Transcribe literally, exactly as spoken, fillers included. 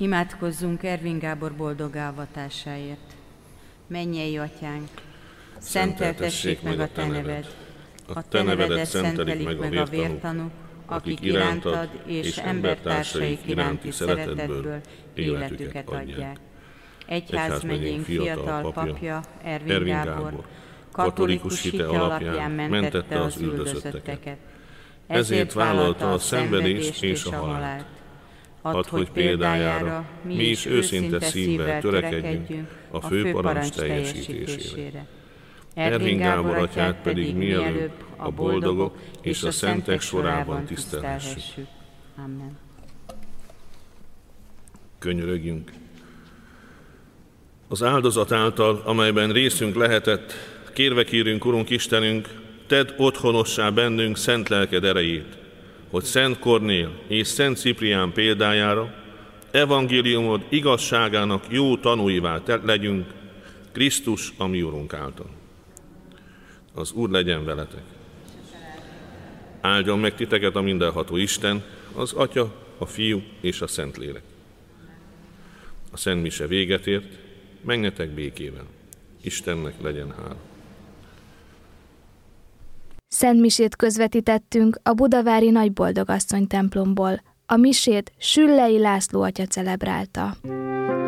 Imádkozzunk Ervin Gábor boldog álvatásáért. Mennyei Atyánk, szenteltessék meg a Te neved, a Te nevedet szentelik meg a vértanúk, akik irántad és embertársaik iránti szeretetből életüket adják. Egyházmegyénk fiatal papja, Ervin Gábor, katolikus hite alapján mentette az üldözötteket. Ezért vállalta a szenvedést és a halált. Add, hogy példájára mi is őszinte szívvel törekedjünk a főparancs teljesítésére. Ervin Gábor atyát pedig mielőbb a boldogok és a szentek sorában tisztelhessük. Amen. Könyörögjünk. Az áldozat által, amelyben részünk lehetett, kérve kérünk, Urunk Istenünk, tedd otthonossá bennünk szent lelked erejét, hogy Szent Kornél és Szent Ciprián példájára evangéliumod igazságának jó tanúivá legyünk, Krisztus, a mi Urunk által. Az Úr legyen veletek. Áldjon meg titeket a mindenható Isten, az Atya, a Fiú és a Szentlélek. A Szent Mise véget ért, menjetek békével. Istennek legyen hála. Szent misét közvetítettünk a budavári Nagyboldogasszony templomból. A misét Süllei László atya celebrálta.